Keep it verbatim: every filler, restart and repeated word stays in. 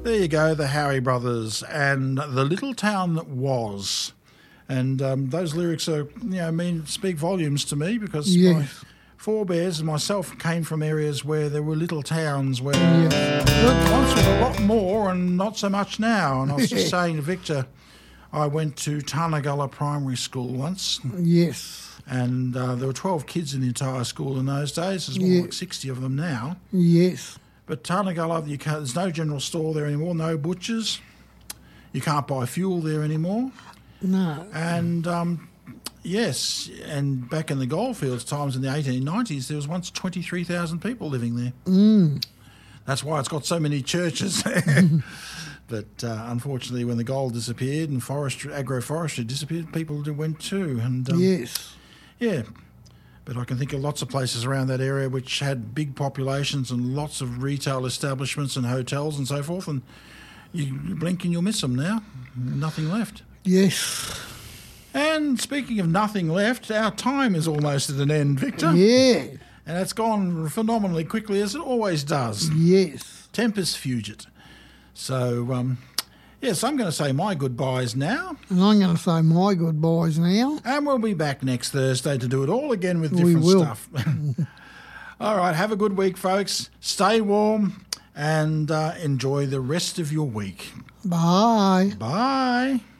There you go, the Howie Brothers and The Little Town That Was. And um, those lyrics are, you know, mean speak volumes to me because Yes. my forebears and myself came from areas where there were little towns where Yes. well, once was a lot more and not so much now. And I was just saying to Victor, I went to Tarnagulla Primary School once. Yes. And uh, there were twelve kids in the entire school in those days. There's more Yeah. like sixty of them now. Yes. But Tarnagulla, you can't, there's no general store there anymore, no butchers. You can't buy fuel there anymore. No. And, um, yes, and back in the goldfields times in the eighteen nineties, there was once twenty-three thousand people living there. Mm. That's why it's got so many churches. But uh, unfortunately, when the gold disappeared and forestry, agroforestry disappeared, people went too. And um, Yes. yeah. But I can think of lots of places around that area which had big populations and lots of retail establishments and hotels and so forth. And you blink and you'll miss them now. Nothing left. Yes. And speaking of nothing left, our time is almost at an end, Victor. Yeah. And it's gone phenomenally quickly, as it always does. Yes. Tempus fugit. So, um, yes, I'm going to say my goodbyes now. And I'm going to say my goodbyes now. And we'll be back next Thursday to do it all again with We different will. stuff. All right, have a good week, folks. Stay warm and uh, enjoy the rest of your week. Bye. Bye.